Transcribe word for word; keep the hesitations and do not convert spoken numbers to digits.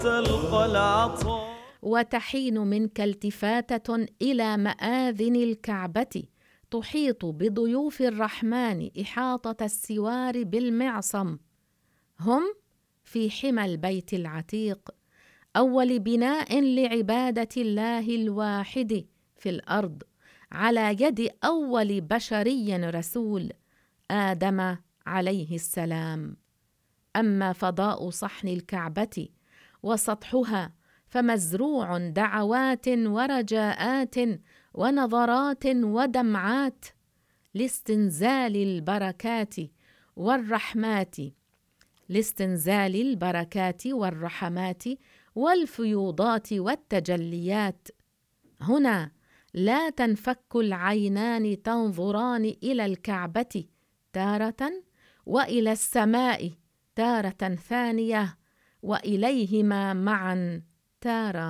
تلقى العطاء. وتحين منك التفاتة إلى مآذن الكعبة تحيط بضيوف الرحمن إحاطة السوار بالمعصم. هم في حمى البيت العتيق، أول بناء لعبادة الله الواحد في الأرض، على يد أول بشري رسول آدم عليه السلام. أما فضاء صحن الكعبة وسطحها فمزروع دعوات ورجاءات ونظرات ودمعات لاستنزال البركات والرحمات لاستنزال البركات والرحمات والفيوضات والتجليات. هنا لا تنفك العينان تنظران إلى الكعبة تارة، وإلى السماء تارة ثانية، وإليهما معا تارة.